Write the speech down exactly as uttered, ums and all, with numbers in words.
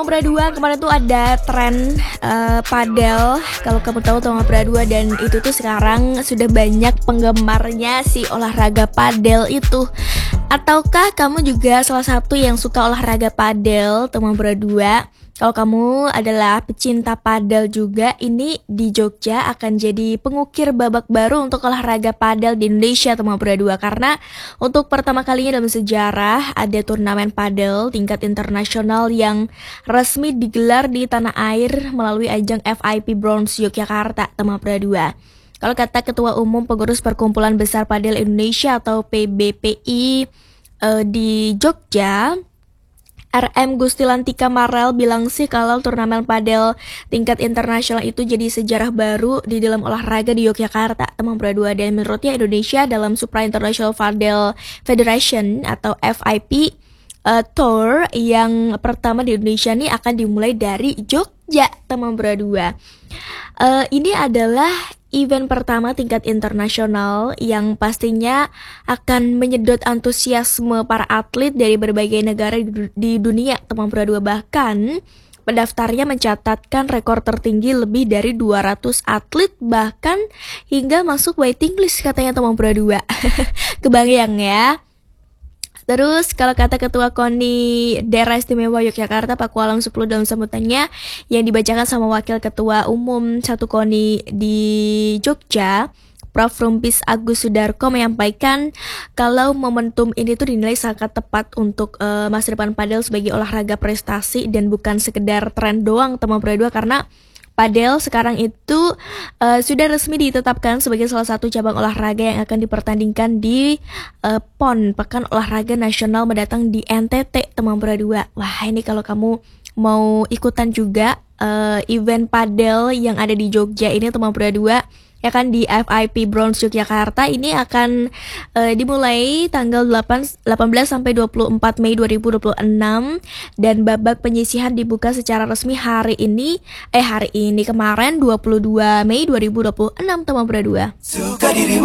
Bra dua, kemarin tuh ada tren uh, padel. Kalau kamu tahu Toma Bra dua, dan itu tuh sekarang sudah banyak penggemarnya si olahraga padel itu. Ataukah kamu juga salah satu yang suka olahraga padel, Toma Bra dua? Kalau kamu adalah pecinta padel juga, ini di Jogja akan jadi pengukir babak baru untuk olahraga padel di Indonesia, Toma Bra dua. Karena untuk pertama kalinya dalam sejarah ada turnamen padel tingkat internasional yang resmi digelar di tanah air melalui ajang F I P Bronze Yogyakarta, Toma Bra dua. Kalau kata Ketua Umum Pengurus Perkumpulan Besar Padel Indonesia atau P B P I eh, di Jogja, R M Gustilantika Marel bilang sih kalau turnamen padel tingkat internasional itu jadi sejarah baru di dalam olahraga di Yogyakarta, Toma Bra dua. Dan menurutnya Indonesia dalam Supra International Padel Federation atau F I P uh, Tour yang pertama di Indonesia nih akan dimulai dari Jogja, Toma Bra dua. Uh, ini adalah event pertama tingkat internasional yang pastinya akan menyedot antusiasme para atlet dari berbagai negara di dunia, Toma Bra dua. Bahkan pendaftarnya mencatatkan rekor tertinggi lebih dari dua ratus atlet, bahkan hingga masuk waiting list katanya, Toma Bra dua. Kebayang ya. Terus kalau kata Ketua KONI Daerah Istimewa Yogyakarta Pak Kualang sepuluh dalam sambutannya yang dibacakan sama Wakil Ketua Umum satu KONI di Jogja, Prof Rumpis Agus Sudarko menyampaikan kalau momentum ini tuh dinilai sangat tepat untuk uh, masa depan padel sebagai olahraga prestasi dan bukan sekedar tren doang, Toma Bra dua. Karena padel sekarang itu uh, sudah resmi ditetapkan sebagai salah satu cabang olahraga yang akan dipertandingkan di uh, P O N, Pekan Olahraga Nasional mendatang di N T T, Toma Bra dua. Wah, ini kalau kamu mau ikutan juga uh, event padel yang ada di Jogja ini, Toma Bra dua, ya kan, di F I P Bronze Yogyakarta ini akan uh, dimulai tanggal delapan belas sampai dua puluh empat Mei dua ribu dua puluh enam, dan babak penyisihan dibuka secara resmi hari ini eh hari ini kemarin dua puluh dua Mei dua ribu dua puluh enam, Toma Bra dua. Suka dirimu